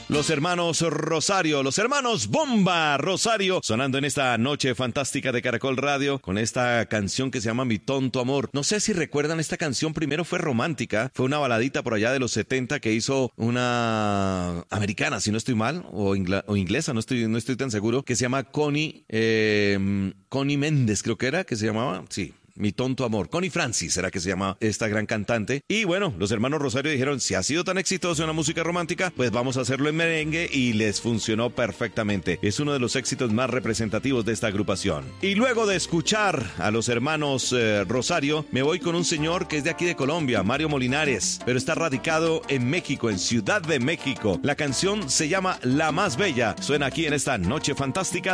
Los hermanos Rosario, los hermanos Bomba Rosario, sonando en esta noche fantástica de Caracol Radio con esta canción que se llama Mi Tonto Amor. No sé si recuerdan esta canción, primero fue romántica, fue una baladita por allá de los 70 que hizo una americana, si no estoy mal, o inglesa, no estoy tan seguro, que se llama Connie Méndez, creo que era, que se llamaba, sí. Mi Tonto Amor. Connie Francis era que se llama esta gran cantante. Y bueno, los hermanos Rosario dijeron, si ha sido tan exitoso en la música romántica, pues vamos a hacerlo en merengue, y les funcionó perfectamente. Es uno de los éxitos más representativos de esta agrupación. Y luego de escuchar a los hermanos Rosario, me voy con un señor que es de aquí de Colombia, Mario Molinares, pero está radicado en México, en Ciudad de México. La canción se llama La Más Bella. Suena aquí en esta noche fantástica